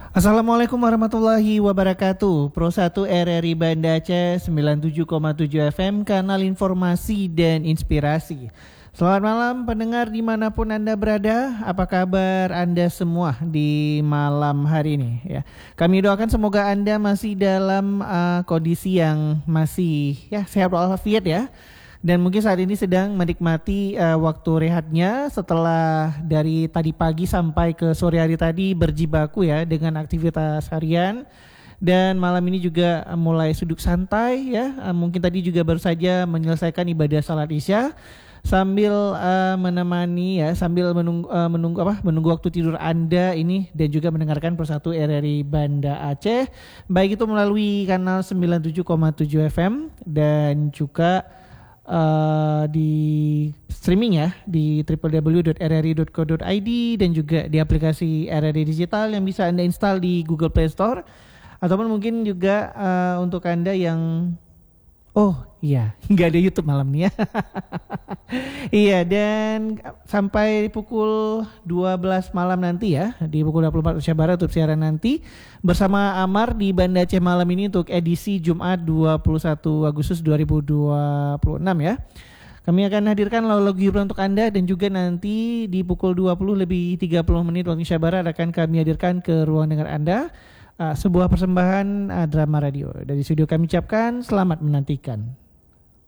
Assalamualaikum warahmatullahi wabarakatuh. Pro 1 RRI Banda Aceh 97,7 FM, kanal informasi dan inspirasi. Selamat malam pendengar dimanapun Anda berada. Apa kabar Anda semua di malam hari ini ya? Kami doakan semoga Anda masih dalam kondisi yang masih sehat walafiat ya. Dan mungkin saat ini sedang menikmati waktu rehatnya setelah dari tadi pagi sampai ke sore hari tadi berjibaku ya dengan aktivitas harian. Dan malam ini juga mulai duduk santai ya. Mungkin tadi juga baru saja menyelesaikan ibadah salat Isya sambil menemani ya, sambil menunggu waktu tidur Anda ini dan juga mendengarkan Persatu RRI Banda Aceh, baik itu melalui kanal 97,7 FM dan juga di streaming ya di www.rri.co.id dan juga di aplikasi RRI Digital yang bisa Anda install di Google Play Store, ataupun mungkin juga untuk Anda yang nggak ada YouTube malam nih ya. Iya, dan sampai pukul 12 malam nanti ya, di pukul 24 Indonesia Barat untuk siaran nanti bersama Amar di Banda Aceh malam ini untuk edisi Jumat 21 Agustus 2026 ya. Kami akan hadirkan lagu hiburan untuk Anda dan juga nanti di pukul 20 lebih 30 menit waktu Indonesia Barat akan kami hadirkan ke ruang dengar Anda sebuah persembahan drama radio. Dari studio kami ucapkan selamat menantikan.